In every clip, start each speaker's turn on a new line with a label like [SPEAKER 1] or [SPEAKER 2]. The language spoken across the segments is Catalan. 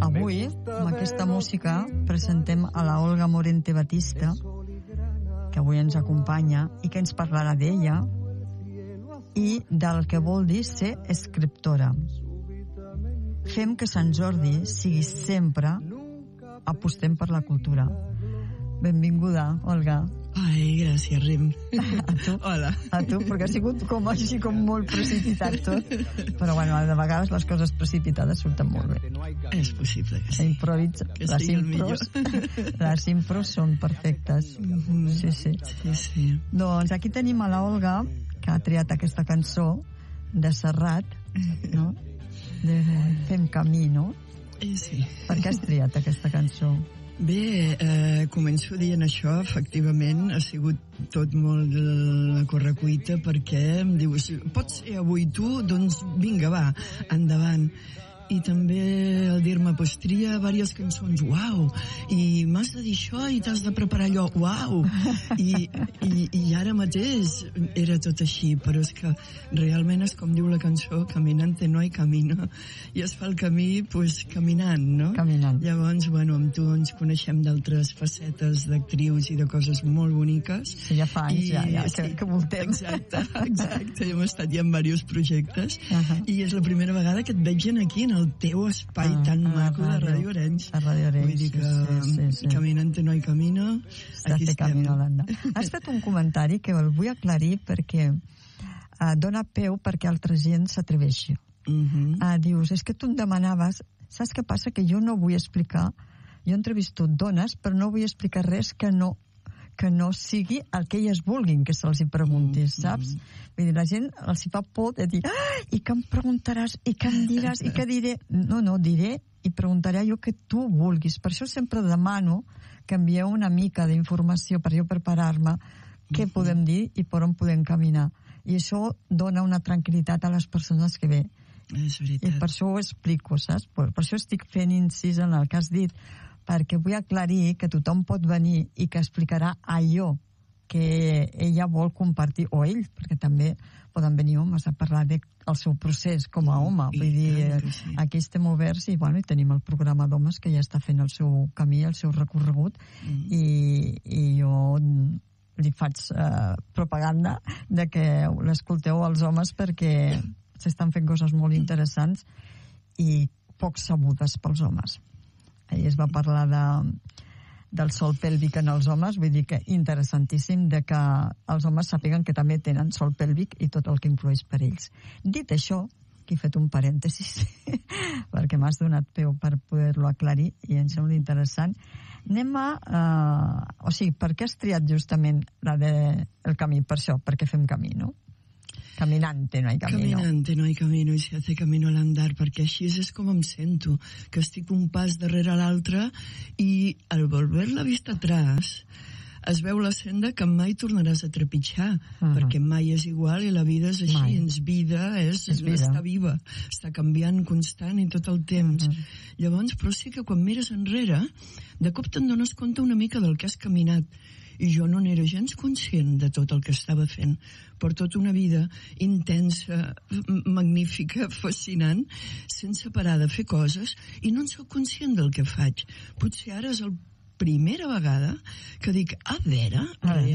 [SPEAKER 1] Avui, amb aquesta música, presentem a la Olga Morente Batista, que avui ens acompanya i que ens parlarà d'ella i del que vol dir ser escriptora. Fem que Sant Jordi sigui sempre, apostem per la cultura. Benvinguda, Olga.
[SPEAKER 2] Ai, gràcies, Rim.
[SPEAKER 1] A tu?
[SPEAKER 2] Hola.
[SPEAKER 1] A tu, perquè ha sigut com així, com molt precipitat tot. Però, bueno, de vegades les coses precipitades surten molt bé.
[SPEAKER 2] És possible que sí.
[SPEAKER 1] Les impros són perfectes. Sí. Doncs aquí tenim a la Olga, que ha triat aquesta cançó de Serrat, no? De Fem camí, no?
[SPEAKER 2] Sí.
[SPEAKER 1] Per què has triat aquesta cançó?
[SPEAKER 2] Bé, començo dient això, efectivament, ha sigut tot molt a correcuita perquè em dius, pots ser avui tu? Doncs vinga, va, endavant. I també el dir-me, pues tria diverses cançons, uau, i m'has de dir això i t'has de preparar allò, uau, i ara mateix era tot així, però és que realment és com diu la cançó, caminante no hay camino, i es fa el camí, pues, caminant, no?
[SPEAKER 1] Caminant.
[SPEAKER 2] Llavors, bueno, amb tu ens coneixem d'altres facetes d'actrius i de coses molt boniques.
[SPEAKER 1] Sí, ja fa anys, que voltem.
[SPEAKER 2] Exacte, hem estat ja en diversos projectes, i és la primera vegada que et veig aquí, en el teu espai tan maco de Ràdio Arenys.
[SPEAKER 1] A Ràdio Arenys,
[SPEAKER 2] vull dir que
[SPEAKER 1] sí.
[SPEAKER 2] Caminante no hay camino, aquí estem.
[SPEAKER 1] Has fet un comentari que el vull aclarir perquè dona peu perquè altra gent s'atreveixi. Dius, és que tu em demanaves, saps què passa? Que jo no vull explicar, jo entrevisto dones, però no vull explicar res que no sigui el que elles vulguin que se'ls hi pregunti, saps? Vull dir, la gent els hi fa por de dir, i què em preguntaràs, i què em diràs, i què diré? No, diré i preguntaré allò que tu vulguis. Per això sempre demano que envieu una mica d'informació per jo preparar-me què podem dir i per on podem caminar. I això dona una tranquil·litat a les persones que ve.
[SPEAKER 2] És veritat.
[SPEAKER 1] I per això ho explico, saps? Per això estic fent incís en el que has dit, perquè vull aclarir que tothom pot venir i que explicarà allò que ella vol compartir, o ell, perquè també poden venir homes a parlar del seu procés com a home. Vull dir, aquí estem oberts i tenim el programa d'homes que ja està fent el seu camí, el seu recorregut, i jo li faig propaganda de que l'escolteu als homes perquè s'estan fent coses molt interessants i poc sabudes pels homes. Ahir es va parlar del sòl pèlvic en els homes, vull dir que interessantíssim de que els homes sàpiguen que també tenen sòl pèlvic i tot el que influeix per ells. Dit això, que he fet un parèntesis, perquè m'has donat peu per poder-lo aclarir i em sembla interessant, anem o sigui, per què has triat justament la del camí? Per això, perquè fem camí, no? Caminante no hay camino.
[SPEAKER 2] Caminante no hay camino y se hace camino al andar, perquè així és com em sento, que estic un pas darrere l'altre i al volver la vista atrás es veu la senda que mai tornaràs a trepitjar, perquè mai és igual i la vida és així, vida és estar viva, està canviant constant i tot el temps. Llavors, però sí que quan mires enrere, de cop te'n dones compte una mica del que has caminat, i jo no n'era gens conscient de tot el que estava fent per tota una vida intensa, magnífica, fascinant, sense parar de fer coses, i no en soc conscient del que faig. Potser ara és la primera vegada que dic, a veure,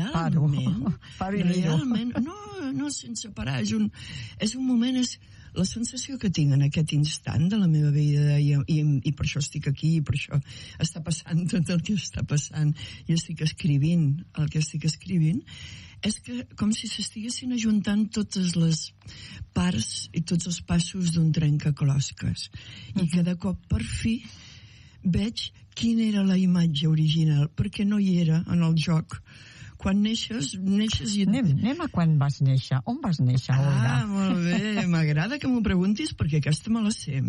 [SPEAKER 2] realment, no sense parar, és un moment, és la sensació que tinc en aquest instant de la meva vida i per això estic aquí, i per això està passant tot el que està passant i estic escrivint el que estic escrivint, és que com si s'estiguessin ajuntant totes les parts i tots els passos d'un trencaclosques i cada cop per fi veig quina era la imatge original, perquè no hi era en el joc. Quan neixes i...
[SPEAKER 1] Anem a quan vas néixer. On vas néixer, Olga?
[SPEAKER 2] Molt bé. M'agrada que m'ho preguntis perquè aquesta me la sé.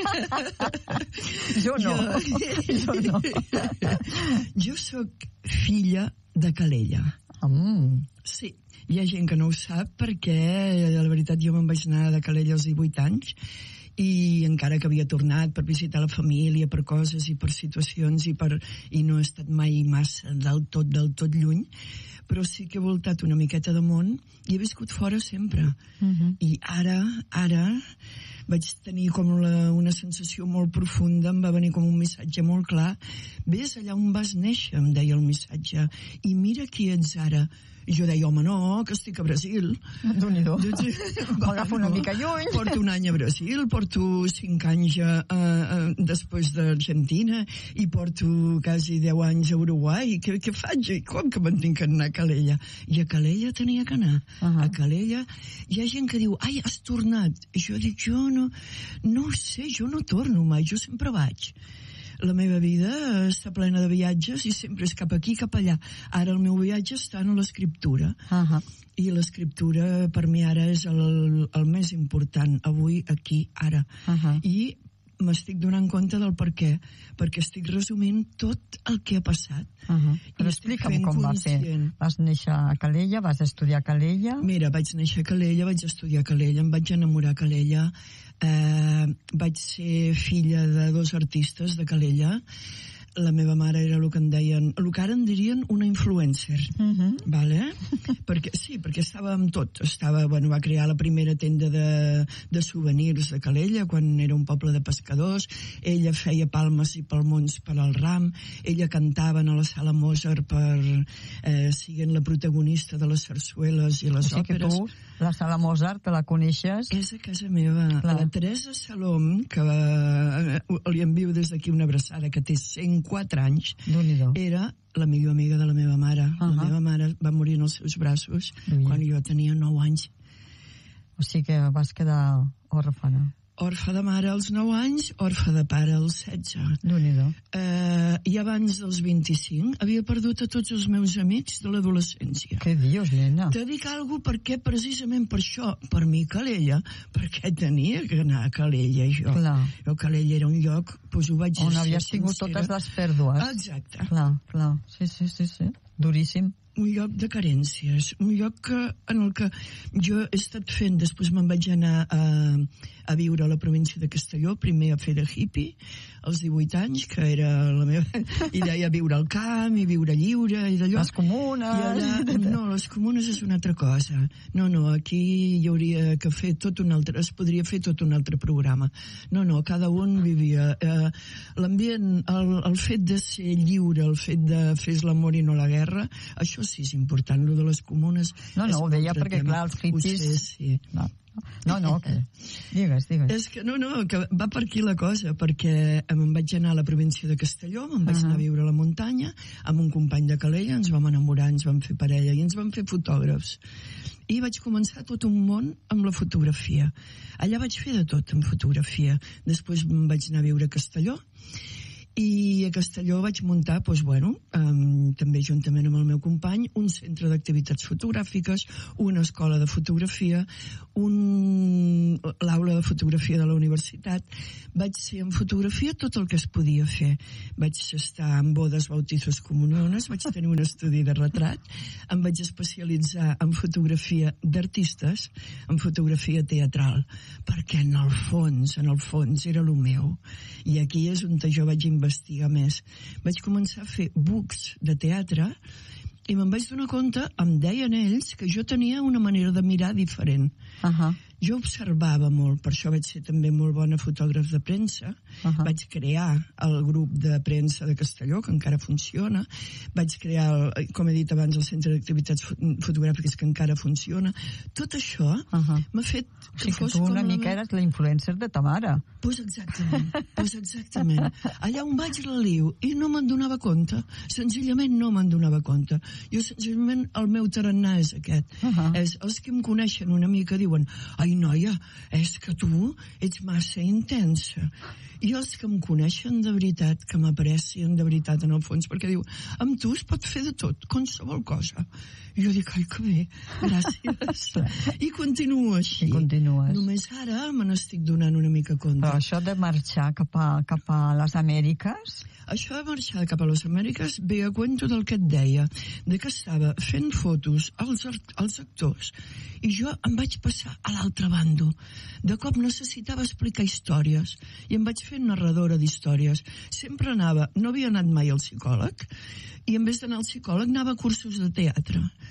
[SPEAKER 1] Jo no.
[SPEAKER 2] Jo sóc filla de Calella. Sí, hi ha gent que no ho sap perquè, la veritat, jo me'n vaig anar de Calella als 18 anys i encara que havia tornat per visitar la família, per coses i per situacions i no he estat mai massa del tot lluny, però sí que he voltat una miqueta de món i he viscut fora sempre. I ara vaig tenir com una sensació molt profunda, em va venir com un missatge molt clar. Ves allà on vas néixer, em deia el missatge, i mira qui ets ara. I jo deia, home, no, que estic a Brasil.
[SPEAKER 1] Déu-n'hi-do. M'agafo una mica lluny.
[SPEAKER 2] Porto un any a Brasil, porto 5 anys després d'Argentina i porto quasi 10 anys a Uruguai. Què faig? Com que me'n tinc que anar a Calella? I a Calella tenia que anar. A Calella hi ha gent que diu, ai, has tornat. I jo dic, jo no ho sé, jo no torno mai, jo sempre vaig. La meva vida està plena de viatges i sempre és cap aquí, cap allà. Ara el meu viatge està en l'escriptura. I l'escriptura per mi ara és el més important, avui, aquí, ara. I m'estic donant compte del per què, perquè estic resumint tot el que ha passat.
[SPEAKER 1] Però explica'm com va ser. Vas néixer a Calella, vas estudiar a Calella?
[SPEAKER 2] Mira, vaig néixer a Calella, vaig estudiar a Calella, em vaig enamorar a Calella, vaig ser filla de 2 artistes de Calella. La meva mare era el que en deien, el que ara en dirien una influencer, vale? Perquè estava amb tot. Va crear la primera tenda de souvenirs de Calella quan era un poble de pescadors. Ella feia palmes i palmons per al ram. Ella cantava a la sala Mozart siguent la protagonista de les sarsueles i les òperes.
[SPEAKER 1] O sigui que tu, la sala Mozart, te la coneixes?
[SPEAKER 2] És a casa meva. La Teresa Salom, que li envio des d'aquí una abraçada, que té 104 anys, era la millor amiga de la meva mare. La meva mare va morir en els seus braços quan jo tenia 9 anys.
[SPEAKER 1] O sigui que vas quedar òrfana.
[SPEAKER 2] Orfe de mare als 9 anys, orfe de pare als 16.
[SPEAKER 1] Déu-n'hi-do.
[SPEAKER 2] I abans dels 25 havia perdut a tots els meus amics de l'adolescència.
[SPEAKER 1] Què dius, nena?
[SPEAKER 2] Te dic alguna cosa perquè precisament per això, per mi Calella, perquè tenia que anar a Calella jo.
[SPEAKER 1] Clar.
[SPEAKER 2] Jo Calella era un lloc, doncs ho vaig dir.
[SPEAKER 1] On havies tingut totes les pèrdues.
[SPEAKER 2] Exacte.
[SPEAKER 1] Clar. Sí. Duríssim.
[SPEAKER 2] Un lloc de carències, un lloc en el que jo he estat fent, després me'n vaig anar a viure a la província de Castelló, primer a fer de hippie, als 18 anys, que era la meva idea, viure al camp i viure lliure i d'allò.
[SPEAKER 1] Les comunes.
[SPEAKER 2] No, les comunes és una altra cosa. No, aquí hi hauria que fer tot un altre, es podria fer tot un altre programa. No, cada un vivia. L'ambient, el fet de ser lliure, el fet de fer l'amor i no la guerra, això sí és important, lo de les comunes.
[SPEAKER 1] No, ho deia perquè, clar, els hippies...
[SPEAKER 2] Sí.
[SPEAKER 1] No, que... Digues.
[SPEAKER 2] És que que va per aquí la cosa, perquè me'n vaig anar a la província de Castelló, me'n vaig anar a viure a la muntanya, amb un company de Calella, ens vam enamorar, ens vam fer parella i ens vam fer fotògrafs. I vaig començar tot un món amb la fotografia. Allà vaig fer de tot amb fotografia. Després me'n vaig anar a viure a Castelló, i a Castelló vaig muntar, també juntament amb el meu company, un centre d'activitats fotogràfiques, una escola de fotografia, l'aula de fotografia de la universitat. Vaig ser en fotografia tot el que es podia fer. Vaig estar en bodes, bautizos, comuniones, vaig tenir un estudi de retrat, em vaig especialitzar en fotografia d'artistes, en fotografia teatral, perquè en el fons era el meu. I aquí és on jo vaig investigar més. Vaig començar a fer books de teatre i me'n vaig donar compte, em deien ells, que jo tenia una manera de mirar diferent. Jo observava molt, per això vaig ser també molt bona fotògraf de premsa. Vaig crear el grup de premsa de Castelló, que encara funciona. Vaig crear, com he dit abans, el centre d'activitats fotogràfiques, que encara funciona. Tot això m'ha fet que fos com...
[SPEAKER 1] Tu una mica eres la influencer de ta mare.
[SPEAKER 2] Pues exactament. Allà on vaig la liu i no me'n donava compte. Senzillament no me'n donava compte. Jo senzillament el meu tarannà és aquest. Els que em coneixen una mica diuen: ai, noia, és que tu ets massa intensa. I els que em coneixen de veritat, que m'aprecien de veritat en el fons, perquè diu, amb tu es pot fer de tot, qualsevol cosa. I jo dic, ai, que bé, gràcies. I continuo així. Només ara me n'estic donant una mica compte.
[SPEAKER 1] Però això de marxar cap a les Amèriques...
[SPEAKER 2] Això de marxar cap a les Amèriques ve a cuento del que et deia, de que estava fent fotos als actors i jo em vaig passar a l'altre bando. De cop necessitava explicar històries i em vaig fer narradora d'històries. Sempre no havia anat mai al psicòleg i en vez d'anar al psicòleg anava a cursos de teatre.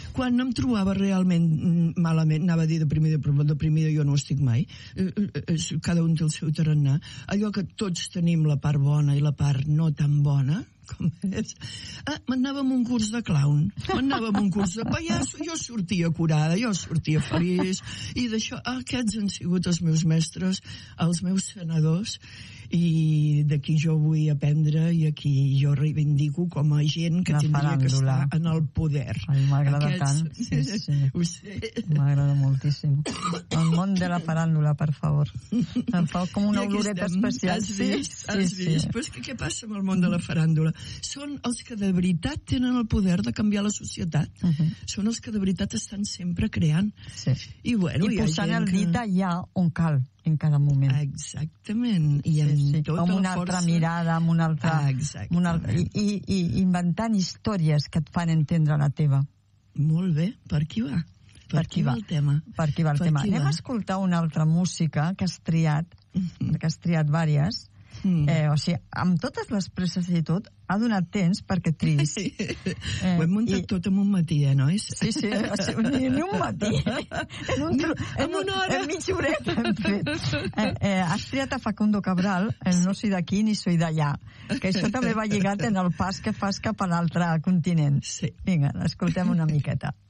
[SPEAKER 2] quan em trobava realment malament, anava a dir deprimida, però deprimida jo no estic mai, cada un té el seu tarannà, allò que tots tenim la part bona i la part no tan bona, com és, m'anava a un curs de clown, m'anava a un curs de pallasso, jo sortia curada, jo sortia feliç, i d'això, aquests han sigut els meus mestres, els meus sanadors, i d'aquí jo vull aprendre i aquí jo reivindico com a gent que tindria que estar en el poder.
[SPEAKER 1] Ai, m'agrada tant. Sí.
[SPEAKER 2] Ho sé.
[SPEAKER 1] M'agrada moltíssim. El món de la faràndula, per favor. Em fa com una oloreta especial.
[SPEAKER 2] Has vist? Però és que què passa amb el món de la faràndula? Són els que de veritat tenen el poder de canviar la societat. Són els que de veritat estan sempre creant.
[SPEAKER 1] Sí.
[SPEAKER 2] I
[SPEAKER 1] posant el dit allà on cal en cada moment.
[SPEAKER 2] Exactament. I amb tota
[SPEAKER 1] amb una
[SPEAKER 2] la força...
[SPEAKER 1] altra mirada, amb una altra... I inventant històries que et fan entendre la teva.
[SPEAKER 2] Molt bé. Per qui va? Per qui va el tema?
[SPEAKER 1] Per qui va el tema. Anem a escoltar una altra música que has triat, que has triat vàries. O sigui, amb totes les presses i tot, ha donat temps perquè triïs.
[SPEAKER 2] Ho hem muntat tot en un matí, nois?
[SPEAKER 1] Sí, en un matí. En una hora. En mitja horeta hem fet. Has triat a Facundo Cabral, el No soy d'aquí ni soy d'allà, que això també va lligat en el pas que fas cap a l'altre continent.
[SPEAKER 2] Sí.
[SPEAKER 1] Vinga, l'escoltem una miqueta.